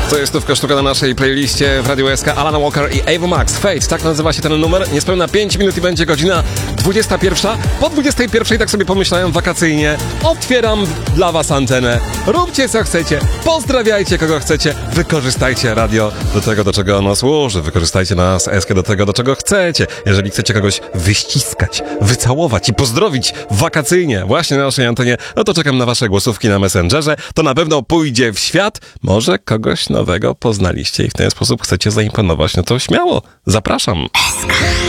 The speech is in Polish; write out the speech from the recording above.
To jest stówka sztuka na naszej playliście w Radio SK. Alan Walker i Ava Max. Fate, tak nazywa się ten numer. Niespełna 5 minut i będzie godzina 21. Po 21 tak sobie pomyślałem wakacyjnie. Otwieram dla was antenę. Róbcie co chcecie. Pozdrawiajcie kogo chcecie. Wykorzystajcie radio do tego, do czego ono służy. Wykorzystajcie nas SK do tego, do czego chcecie. Jeżeli chcecie kogoś wyściskać, wycałować i pozdrowić wakacyjnie właśnie na naszej antenie, no to czekam na wasze głosówki na Messengerze. To na pewno pójdzie w świat. Może kogoś nowego poznaliście i w ten sposób chcecie zaimponować. No to śmiało. Zapraszam.